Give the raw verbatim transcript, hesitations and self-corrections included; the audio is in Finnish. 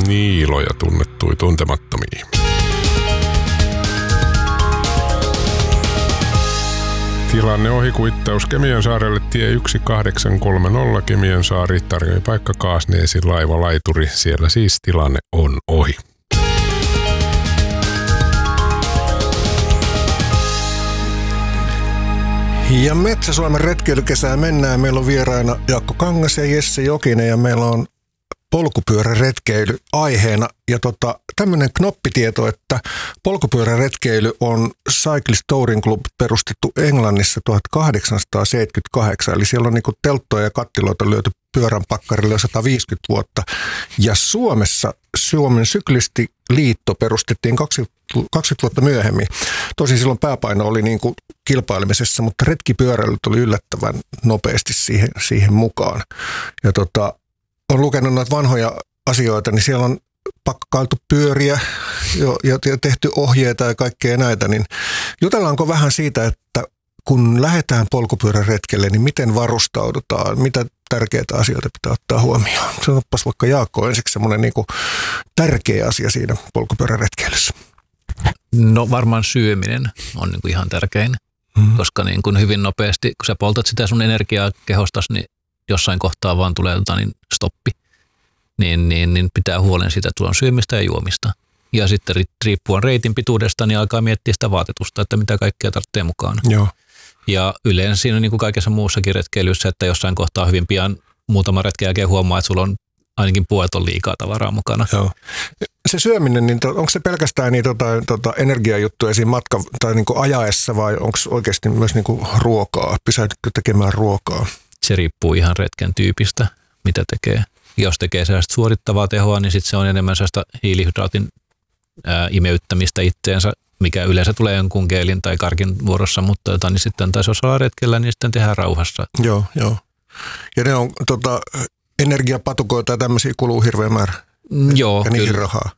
Niiloja tunnettui tuntemattomia. Tilanne ohi, kuittaus Kemiönsaarelle tie yksi kahdeksan kolme nolla Kemiönsaari, tarjoaa paikka Kaasneesin laivalaituri. Siellä siis tilanne on ohi. Ja Metsä-Suomen retkeilykesää mennään. Meillä on vieraina Jaakko Kangas ja Jesse Jokinen ja meillä on polkupyöräretkeily aiheena. Ja tota, tämmöinen knoppitieto, että polkupyöräretkeily on Cyclist Touring Club perustettu Englannissa tuhatkahdeksansataaseitsemänkymmentäkahdeksan. Eli siellä on niinku telttoja ja kattiloita lyöty pyörän pakkarille jo sata viisikymmentä vuotta. Ja Suomessa Suomen Syklistiliitto perustettiin kaksikymmentä vuotta myöhemmin. Tosin silloin pääpaino oli niinku kilpailemisessa, mutta retkipyöräily tuli yllättävän nopeasti siihen, siihen mukaan. Ja tota, on lukenut noita vanhoja asioita, niin siellä on pakkailtu pyöriä jo, ja tehty ohjeita ja kaikkea näitä, niin jutellaanko vähän siitä, että kun lähdetään polkupyöräretkelle, niin miten varustaudutaan, mitä tärkeitä asioita pitää ottaa huomioon? Sanopas vaikka Jaakko ensiksi semmoinen niin kuin tärkeä asia siinä polkupyöräretkeilyssä. No varmaan syöminen on niin kuin ihan tärkein, mm-hmm. koska niin kuin hyvin nopeasti, kun sä poltat sitä sun energiaa kehostas, niin jossain kohtaa vaan tulee tota, niin stoppi, niin, niin, niin pitää huolen siitä, että sulla on syömistä ja juomista. Ja sitten riippuen reitin pituudesta, niin alkaa miettiä sitä vaatetusta, että mitä kaikkea tarvitsee mukaan. Joo. Ja yleensä siinä niin kuin kaikessa muussakin retkeilyssä, että jossain kohtaa hyvin pian muutama retken jälkeen huomaa, että sulla on ainakin puolet on liikaa tavaraa mukana. Joo. Se syöminen, niin to, onko se pelkästään niin, tota, tota, energiajuttuja siinä matka tai niin kuin ajaessa vai onko oikeasti myös niin kuin ruokaa? Pysäytytkö tekemään ruokaa? Se riippuu ihan retken tyypistä, mitä tekee. Jos tekee sellaista suorittavaa tehoa, niin sitten se on enemmän sellaista hiilihydraatin ää, imeyttämistä itteensä, mikä yleensä tulee jonkun geelin tai karkin vuorossa, mutta jota, niin sitten taisi jos ollaan retkellä, niin sitten tehdään rauhassa. Joo, joo. Ja ne on tota, energiapatukoita ja tämmöisiä kuluu hirveän määrä. Joo, ja niihin kyllä, rahaa.